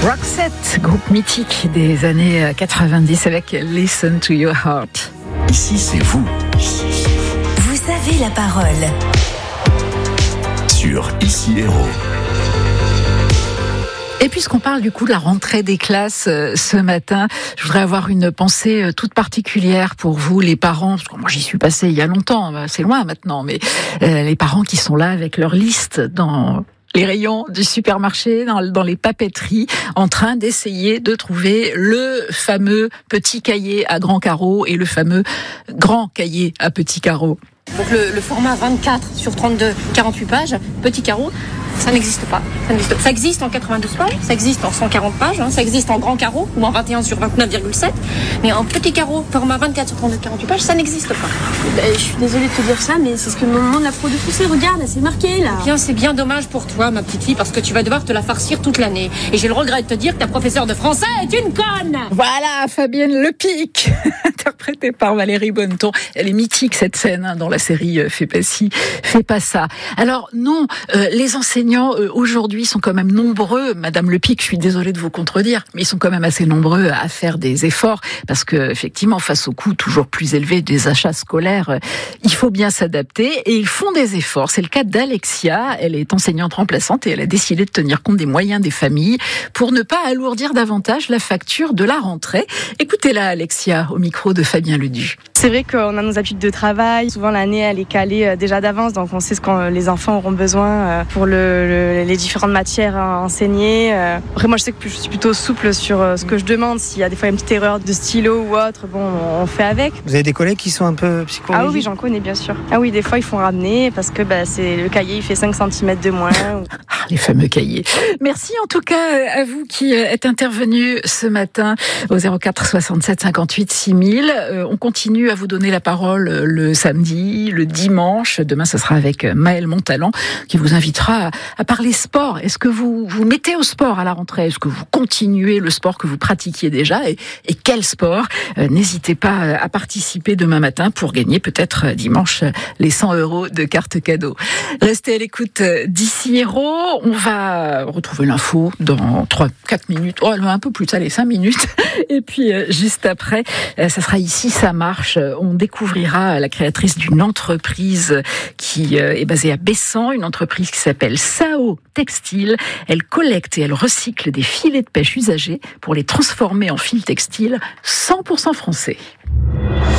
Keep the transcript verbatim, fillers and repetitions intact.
Roxette, groupe mythique des années quatre-vingt-dix avec Listen to Your Heart. Ici, c'est vous. Vous avez la parole. Sur Ici Héros. Et puisqu'on parle du coup de la rentrée des classes euh, ce matin, je voudrais avoir une pensée euh, toute particulière pour vous, les parents. Parce que moi, j'y suis passée il y a longtemps, c'est loin maintenant, mais euh, les parents qui sont là avec leur liste dans les rayons du supermarché, dans, dans les papeteries, en train d'essayer de trouver le fameux petit cahier à grands carreaux et le fameux grand cahier à petits carreaux. Donc le, le format vingt-quatre sur trente-deux, quarante-huit pages, petit carreau, ça n'existe pas. Ça, n'existe. ça existe en quatre-vingt-douze pages, ça existe en cent quarante pages, hein, ça existe en grand carreau ou en vingt et un sur vingt-neuf virgule sept, mais en petit carreau, format vingt-quatre sur trente-deux, quarante-huit pages, ça n'existe pas. Ben, je suis désolée de te dire ça, mais c'est ce que me demande la pro de français. Regarde, c'est marqué là. Eh bien, c'est bien dommage pour toi, ma petite fille, parce que tu vas devoir te la farcir toute l'année. Et j'ai le regret de te dire que ta professeure de français est une conne. Voilà, Fabienne Lepic, interprétée par Valérie Bonneton. Elle est mythique, cette scène, hein, dans la série euh, Fais pas ci, fais pas ça. Alors non, euh, les enseignants euh, aujourd'hui sont quand même nombreux. Madame Lepic, je suis désolée de vous contredire, mais ils sont quand même assez nombreux à faire des efforts parce que effectivement, face au coût toujours plus élevé des achats scolaires, euh, il faut bien s'adapter et ils font des efforts. C'est le cas d'Alexia. Elle est enseignante remplaçante et elle a décidé de tenir compte des moyens des familles pour ne pas alourdir davantage la facture de la rentrée. Écoutez-la, Alexia, au micro de Fabien Ledu. C'est vrai qu'on a nos habitudes de travail. Souvent, l'année, elle est calée déjà d'avance, donc on sait ce que les enfants auront besoin pour le, le, les différentes matières à enseigner. Après, moi, je sais que je suis plutôt souple sur ce que je demande. S'il y a des fois une petite erreur de stylo ou autre, bon, on fait avec. Vous avez des collègues qui sont un peu psychologiques ? Ah oui, j'en connais, bien sûr. Ah oui, des fois, ils font ramener parce que bah, c'est, le cahier, il fait cinq centimètres de moins. Ah, les fameux cahiers. Merci en tout cas à vous qui êtes intervenus ce matin au zéro quatre soixante-sept cinquante-huit six mille. Euh, on continue à vous donner la parole le samedi, le dimanche. Demain, ce sera avec Maëlle Montalent qui vous invitera à, à parler sport. Est-ce que vous vous mettez au sport à la rentrée ? Est-ce que vous continuez le sport que vous pratiquiez déjà ? Et, et quel sport ? euh, N'hésitez pas à participer demain matin pour gagner peut-être dimanche les cent euros de carte cadeau. Restez à l'écoute d'Ici Héros. On va retrouver l'info dans trois quatre minutes. Oh, un peu plus, allez, cinq minutes. Et puis, euh, juste après, euh, ça sera Ici, ça marche. On découvrira la créatrice d'une entreprise qui euh, est basée à Bessan, une entreprise qui s'appelle Sao Textile. Elle collecte et elle recycle des filets de pêche usagés pour les transformer en fils textiles cent pour cent français.